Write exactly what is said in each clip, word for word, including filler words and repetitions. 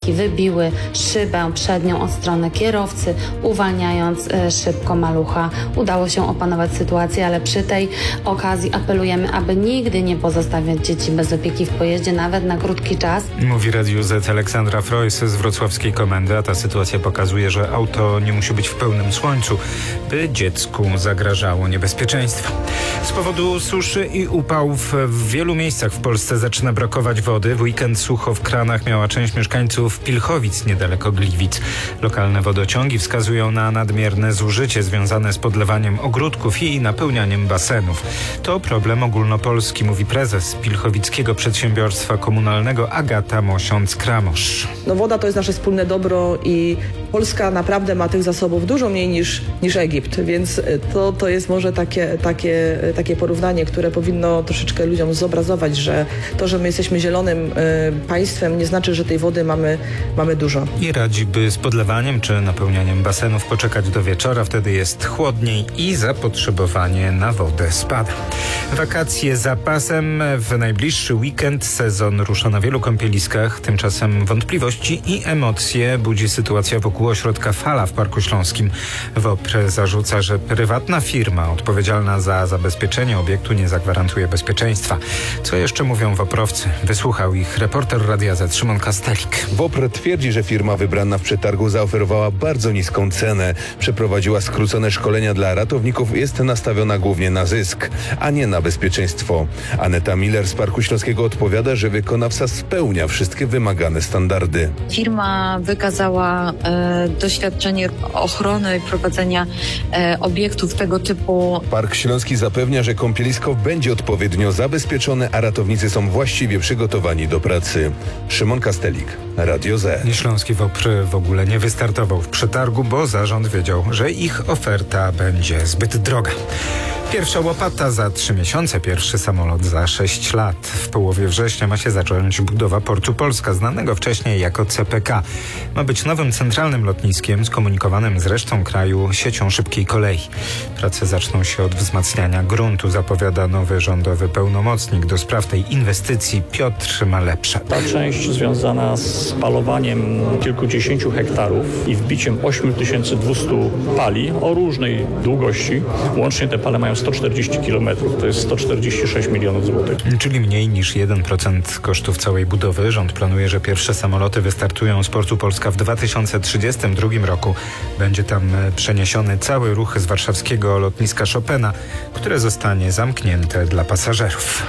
środki wybiły szybę przednią od strony kierowcy, uwalniając y, szybko malucha. Udało się opanować sytuację, ale przy tej okazji apelujemy, aby nigdy nie pozostawiać dzieci bez opieki w pojeździe, nawet na krótki czas. Mówi Radiu Z Aleksandra Frojs z wrocławskiej komendy, a ta sytuacja pokazuje, że auto nie musi być w pełnym słońcu, by dziecku zagrażało niebezpieczeństwo. Z powodu suszy i upałów w wielu miejscach w Polsce zaczyna brakować wody. W weekend sucho w kranach miała część mieszkańców Pilchowic niedaleko Gliwic. Lokalne wodociągi wskazują na nadmierne zużycie związane z podlewaniem ogródków i napełnianiem basenów. To problem ogólnopolski, mówi prezes Pilchowickiego Przedsiębiorstwa Komunalnego Agata Mosiąc-Kramosz. No woda to jest nasze wspólne dobro i Polska naprawdę ma tych zasobów dużo mniej niż, niż Egipt, więc to, to jest może takie, takie, takie porównanie, które powinno troszeczkę ludziom zobrazować, że to, że my jesteśmy zielonym y, państwem, nie znaczy, że tej wody mamy, mamy dużo. I radzi, by z podlewaniem czy napełnianiem basenów poczekać do wieczora, wtedy jest chłodniej i zapotrzebowanie na wodę spada. Wakacje za pasem. W najbliższy weekend sezon rusza na wielu kąpieliskach. Tymczasem wątpliwości i emocje budzi sytuacja wokół ośrodka Fala w Parku Śląskim. WOPR zarzuca, że prywatna firma odpowiedzialna za zabezpieczenie obiektu nie zagwarantuje bezpieczeństwa. Co jeszcze mówią woprowcy? Wysłuchał ich reporter Radia Z Szymon Kastelik. WOPR twierdzi, że firma wybrana w przetargu zaoferowała bardzo niską cenę. Przeprowadziła skrócone szkolenia dla ratowników i jest nastawiona głównie na zysk, a nie na bezpieczeństwo. Aneta Miller z Parku Śląskiego odpowiada, że wykonawca spełnia wszystkie wymagane standardy. Firma wykazała e, doświadczenie ochrony i prowadzenia e, obiektów tego typu. Park Śląski zapewnia, że kąpielisko będzie odpowiednio zabezpieczone, a ratownicy są właściwie przygotowani do pracy. Szymon Kastelik, Radio Z. Śląski WOPR w ogóle nie wystartował w przetargu, bo zarząd wiedział, że ich oferta będzie zbyt droga. Pierwsza łopata za trzy miesiące, pierwszy samolot za sześć lat. W połowie września ma się zacząć budowa Portu Polska, znanego wcześniej jako C P K. Ma być nowym centralnym lotniskiem skomunikowanym z resztą kraju siecią szybkiej kolei. Prace zaczną się od wzmacniania gruntu, zapowiada nowy rządowy pełnomocnik do spraw tej inwestycji Piotr Malepsza. Ta część związana z spalowaniem kilkudziesięciu hektarów i wbiciem osiem tysięcy dwieście pali o różnej długości. Łącznie te pale mają sto czterdzieści kilometrów, to jest sto czterdzieści sześć milionów złotych. Czyli mniej niż jeden procent kosztów całej budowy. Rząd planuje, że pierwsze samoloty wystartują z Portu Polska w dwa tysiące trzydziestym drugim roku. Będzie tam przeniesiony cały ruch z warszawskiego lotniska Chopina, które zostanie zamknięte dla pasażerów.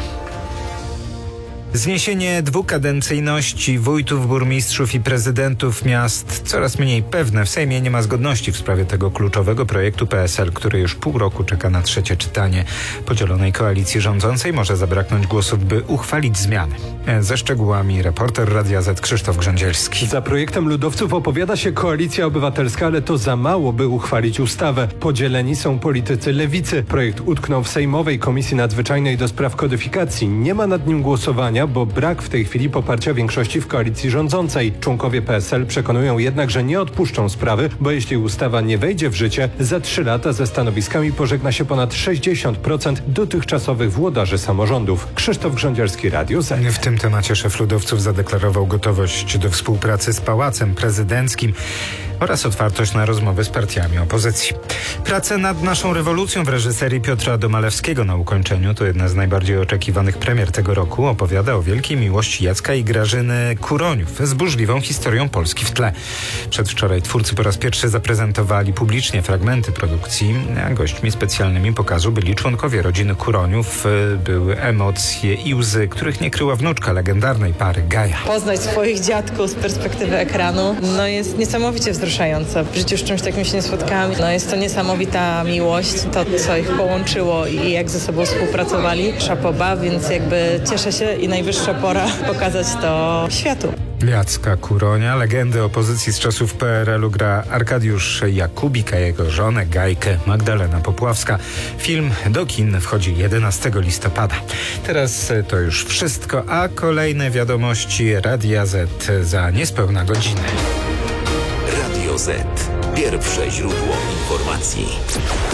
Zniesienie dwukadencyjności wójtów, burmistrzów i prezydentów miast coraz mniej pewne. W Sejmie nie ma zgodności w sprawie tego kluczowego projektu P S L, który już pół roku czeka na trzecie czytanie. Podzielonej koalicji rządzącej może zabraknąć głosów, by uchwalić zmiany. Ze szczegółami reporter Radia Z Krzysztof Grzędzielski. Za projektem ludowców opowiada się Koalicja Obywatelska, ale to za mało, by uchwalić ustawę. Podzieleni są politycy lewicy. Projekt utknął w Sejmowej Komisji Nadzwyczajnej do spraw kodyfikacji. Nie ma nad nim głosowania, bo brak w tej chwili poparcia większości w koalicji rządzącej. Członkowie P S L przekonują jednak, że nie odpuszczą sprawy, bo jeśli ustawa nie wejdzie w życie, za trzy lata ze stanowiskami pożegna się ponad sześćdziesiąt procent dotychczasowych włodarzy samorządów. Krzysztof Grzędzielski, Radio Z. W tym temacie szef ludowców zadeklarował gotowość do współpracy z Pałacem Prezydenckim oraz otwartość na rozmowy z partiami opozycji. Prace nad naszą rewolucją w reżyserii Piotra Domalewskiego na ukończeniu to jedna z najbardziej oczekiwanych premier tego roku. Opowiada o wielkiej miłości Jacka i Grażyny Kuroniów z burzliwą historią Polski w tle. Przedwczoraj twórcy po raz pierwszy zaprezentowali publicznie fragmenty produkcji, a gośćmi specjalnymi pokazu byli członkowie rodziny Kuroniów. Były emocje i łzy, których nie kryła wnuczka legendarnej pary Gaja. Poznać swoich dziadków z perspektywy ekranu no jest niesamowicie wzruszające. W życiu z czymś takim się nie spotkałam. No jest to niesamowita miłość, to co ich połączyło i jak ze sobą współpracowali. Szapoba, więc jakby cieszę się i najwyższa pora pokazać to światu. Jacka Kuronia, legendy opozycji z czasów P R L u gra Arkadiusz Jakubik, a jego żonę Gajkę Magdalena Popławska. Film do kin wchodzi jedenastego listopada. Teraz to już wszystko, a kolejne wiadomości Radia Z za niespełna godzinę. Radio Z. Pierwsze źródło informacji.